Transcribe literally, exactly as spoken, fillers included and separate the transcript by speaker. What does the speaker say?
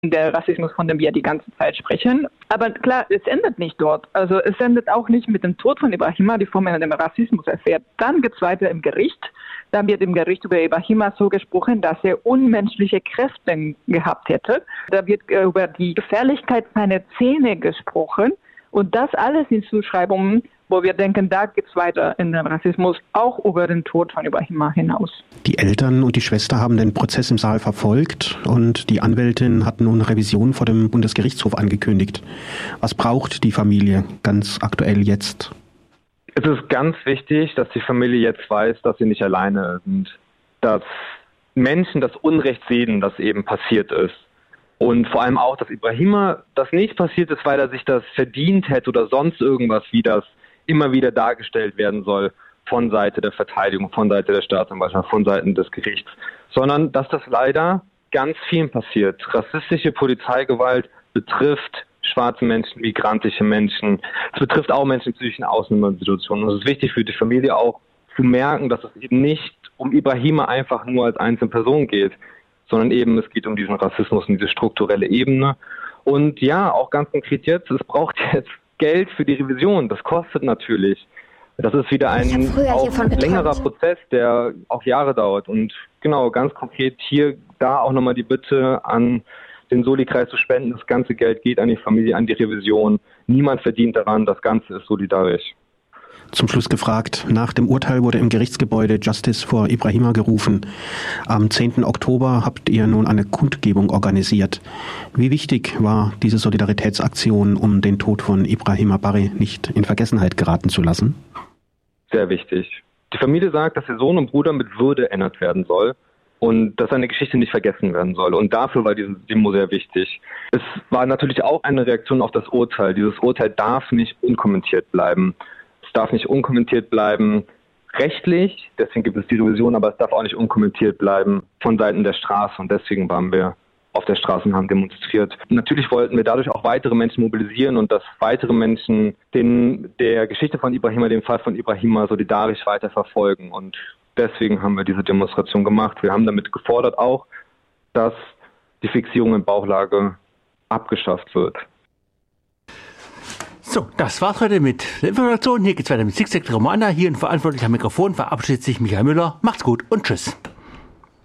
Speaker 1: der Rassismus, von dem wir die ganze Zeit sprechen. Aber klar, es endet nicht dort. Also es endet auch nicht mit dem Tod von Ibrahima, die Frau den Rassismus erfährt. Dann geht es weiter im Gericht. Dann wird im Gericht über Ibrahima so gesprochen, dass er unmenschliche Kräfte gehabt hätte. Da wird über die Gefährlichkeit seiner Zähne gesprochen. Und das alles in Zuschreibungen, wo wir denken, da geht es weiter in den Rassismus, auch über den Tod von Ibrahima hinaus.
Speaker 2: Die Eltern und die Schwester haben den Prozess im Saal verfolgt und die Anwältin hat nun Revision vor dem Bundesgerichtshof angekündigt. Was braucht die Familie ganz aktuell jetzt?
Speaker 3: Es ist ganz wichtig, dass die Familie jetzt weiß, dass sie nicht alleine sind, dass Menschen das Unrecht sehen, das eben passiert ist. Und vor allem auch, dass Ibrahima das nicht passiert ist, weil er sich das verdient hätte oder sonst irgendwas, wie das immer wieder dargestellt werden soll von Seite der Verteidigung, von Seite der Staatsanwaltschaft, von Seiten des Gerichts, sondern dass das leider ganz vielen passiert. Rassistische Polizeigewalt betrifft schwarze Menschen, migrantische Menschen. Es betrifft auch Menschen in psychischen Ausnahmesituationen. Und es ist wichtig für die Familie auch zu merken, dass es eben nicht um Ibrahima einfach nur als einzelne Person geht, sondern eben es geht um diesen Rassismus und diese strukturelle Ebene. Und ja, auch ganz konkret jetzt, es braucht jetzt Geld für die Revision. Das kostet natürlich. Das ist wieder ein auch längerer Prozess, der auch Jahre dauert. Und genau, ganz konkret hier, da auch nochmal die Bitte an den Soli-Kreis zu spenden. Das ganze Geld geht an die Familie, an die Revision. Niemand verdient daran, das Ganze ist solidarisch.
Speaker 2: Zum Schluss gefragt, nach dem Urteil wurde im Gerichtsgebäude Justice for Ibrahima gerufen. Am zehnten Oktober habt ihr nun eine Kundgebung organisiert. Wie wichtig war diese Solidaritätsaktion, um den Tod von Ibrahima Barry nicht in Vergessenheit geraten zu lassen?
Speaker 3: Sehr wichtig. Die Familie sagt, dass ihr Sohn und Bruder mit Würde erinnert werden soll und dass seine Geschichte nicht vergessen werden soll. Und dafür war diese Demo sehr wichtig. Es war natürlich auch eine Reaktion auf das Urteil. Dieses Urteil darf nicht unkommentiert bleiben. Es darf nicht unkommentiert bleiben rechtlich, deswegen gibt es die Revision, aber es darf auch nicht unkommentiert bleiben von Seiten der Straße und deswegen waren wir auf der Straße und haben demonstriert. Natürlich wollten wir dadurch auch weitere Menschen mobilisieren und dass weitere Menschen den, der Geschichte von Ibrahima, dem Fall von Ibrahima solidarisch weiter verfolgen und deswegen haben wir diese Demonstration gemacht. Wir haben damit gefordert auch, dass die Fixierung in Bauchlage abgeschafft wird.
Speaker 4: So, das war's heute mit der Information. Hier geht's weiter mit Zigzag Romana. Hier ein verantwortlicher Mikrofon verabschiedet sich Michael Müller. Macht's gut und tschüss.